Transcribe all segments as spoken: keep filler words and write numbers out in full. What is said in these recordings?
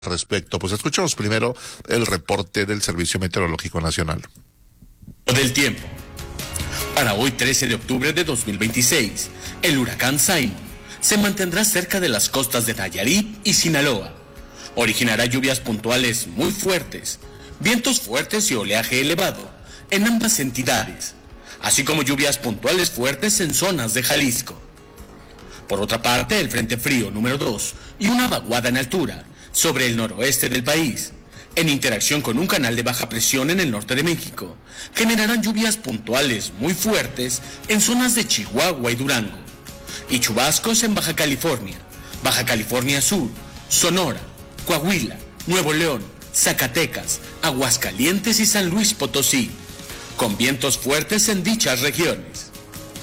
respecto. Pues escuchamos primero el reporte del Servicio Meteorológico Nacional. Del tiempo. Para hoy trece de octubre de dos mil veintiséis, el huracán Simon se mantendrá cerca de las costas de Nayarit y Sinaloa. Originará lluvias puntuales muy fuertes, vientos fuertes y oleaje elevado en ambas entidades, así como lluvias puntuales fuertes en zonas de Jalisco. Por otra parte, el Frente Frío número dos y una vaguada en altura sobre el noroeste del país, en interacción con un canal de baja presión en el norte de México, generarán lluvias puntuales muy fuertes en zonas de Chihuahua y Durango, y chubascos en Baja California, Baja California Sur, Sonora, Coahuila, Nuevo León, Zacatecas, Aguascalientes y San Luis Potosí, con vientos fuertes en dichas regiones.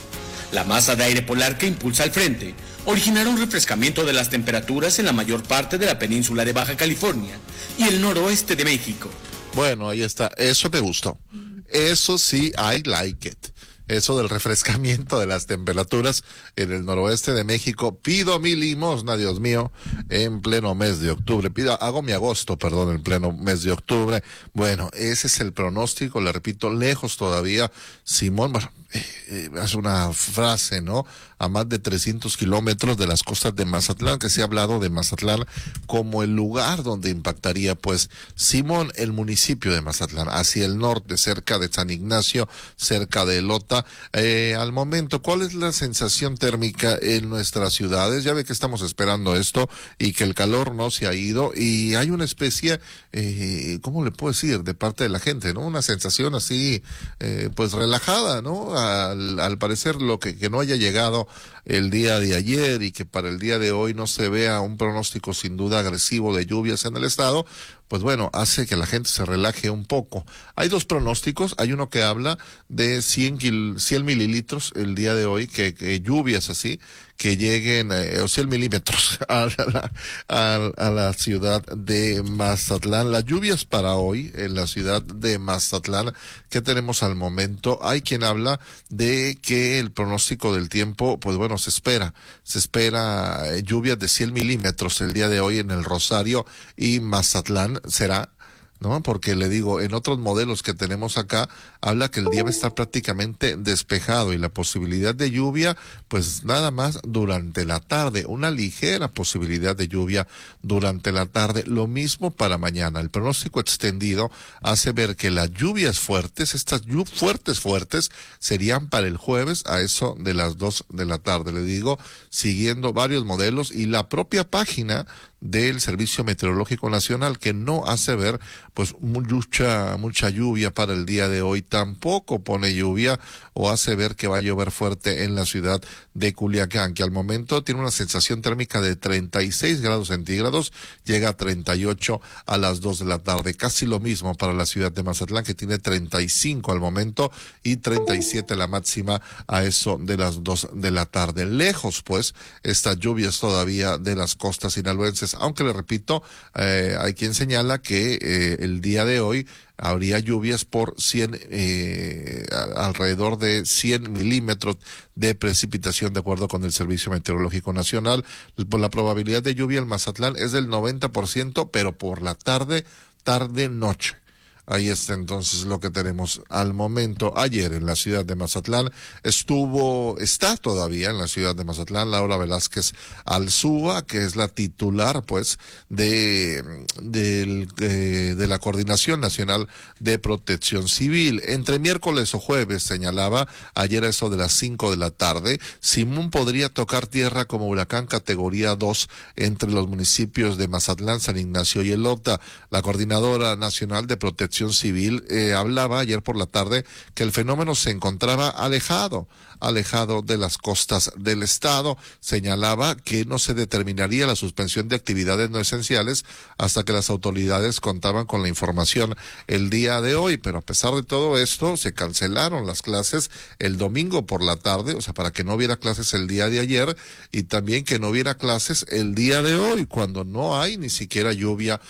La masa de aire polar que impulsa el frente originará un refrescamiento de las temperaturas en la mayor parte de la península de Baja California y el noroeste de México. Bueno, ahí está. Eso me gustó. Eso sí, I like it. Eso del refrescamiento de las temperaturas en el noroeste de México. Pido mi limosna, Dios mío, en pleno mes de octubre. Pido, hago mi agosto, perdón, en pleno mes de octubre. Bueno, ese es el pronóstico, le repito, lejos todavía. Simón, bueno, eh, eh, hace una frase, ¿no? A más de trescientos kilómetros de las costas de Mazatlán, que se ha hablado de Mazatlán como el lugar donde impactaría, pues, Simón, el municipio de Mazatlán, hacia el norte, cerca de San Ignacio, cerca de Elota. Eh, al momento, ¿cuál es la sensación térmica en nuestras ciudades? Ya ve que estamos esperando esto y que el calor no se ha ido y hay una especie, eh, ¿cómo le puedo decir? De parte de la gente, ¿no? Una sensación así, eh, pues relajada, ¿no? Al, al parecer lo que, que no haya llegado el día de ayer y que para el día de hoy no se vea un pronóstico sin duda agresivo de lluvias en el estado, pues bueno, hace que la gente se relaje un poco. Hay dos pronósticos, hay uno que habla de cien mililitros el día de hoy, que, que lluvias así, que lleguen, eh, o cien milímetros a la, a, a la ciudad de Mazatlán. Las lluvias para hoy en la ciudad de Mazatlán, ¿qué tenemos al momento? Hay quien habla de que el pronóstico del tiempo, pues bueno, se espera, se espera eh, lluvias de cien milímetros el día de hoy en el Rosario y Mazatlán. ¿Será? ¿No? Porque le digo, en otros modelos que tenemos acá, habla que el día va a estar prácticamente despejado y la posibilidad de lluvia, pues nada más durante la tarde, una ligera posibilidad de lluvia durante la tarde. Lo mismo para mañana. El pronóstico extendido hace ver que las lluvias fuertes, estas lluvias fuertes, fuertes, serían para el jueves a eso de las dos de la tarde. Le digo, siguiendo varios modelos y la propia página del Servicio Meteorológico Nacional, que no hace ver pues mucha mucha lluvia para el día de hoy, tampoco pone lluvia o hace ver que va a llover fuerte en la ciudad de Culiacán, que al momento tiene una sensación térmica de treinta y seis grados centígrados, llega a treinta y ocho a las dos de la tarde, casi lo mismo para la ciudad de Mazatlán, que tiene treinta y cinco al momento y treinta y siete la máxima a eso de las dos de la tarde. Lejos pues estas lluvias todavía de las costas sinaloenses, aunque le repito, eh, hay quien señala que eh, el día de hoy habría lluvias por cien, eh, alrededor de cien milímetros de precipitación, de acuerdo con el Servicio Meteorológico Nacional. Por la probabilidad de lluvia en Mazatlán es del noventa por ciento, pero por la tarde, tarde-noche. Ahí está entonces lo que tenemos al momento. Ayer en la ciudad de Mazatlán estuvo, está todavía en la ciudad de Mazatlán Laura Velázquez Alzúa, que es la titular pues de, de, de, de la Coordinación Nacional de Protección Civil. Entre miércoles o jueves, señalaba ayer a eso de las cinco de la tarde, Simón podría tocar tierra como huracán categoría dos entre los municipios de Mazatlán, San Ignacio y Elota. La Coordinadora Nacional de Protección Civil eh, hablaba ayer por la tarde que el fenómeno se encontraba alejado, alejado de las costas del estado. Señalaba que no se determinaría la suspensión de actividades no esenciales hasta que las autoridades contaban con la información el día de hoy, pero a pesar de todo esto se cancelaron las clases el domingo por la tarde, o sea, para que no hubiera clases el día de ayer y también que no hubiera clases el día de hoy, cuando no hay ni siquiera lluvia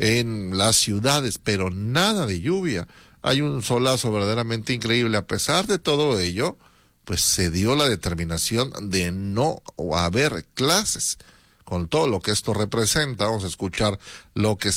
en las ciudades, pero nada de lluvia. Hay un solazo verdaderamente increíble. A pesar de todo ello, pues se dio la determinación de no haber clases. con todo lo que esto representa. Vamos a escuchar lo que